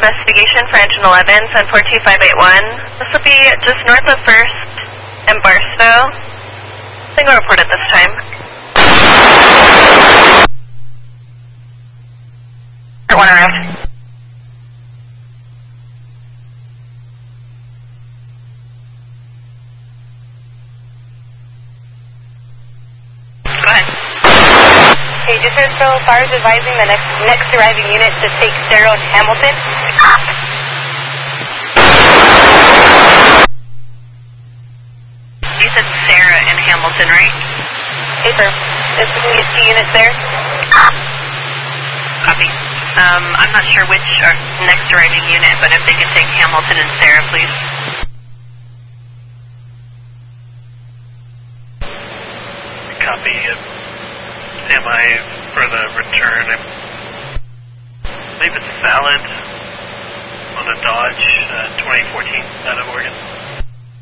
investigation for engine 11, send 42581. This will be just north of 1st and Barstow. Single report at this time. One around. Go ahead. Okay, just so far as advising the next arriving unit to take Sarah and Hamilton. You said Sarah and Hamilton, right? Hey, sir. Is the units there? Copy. I'm not sure which next arriving unit, but if they could take Hamilton and Sarah, please. Copy. Am I for the return? I believe it's valid on a Dodge 2014.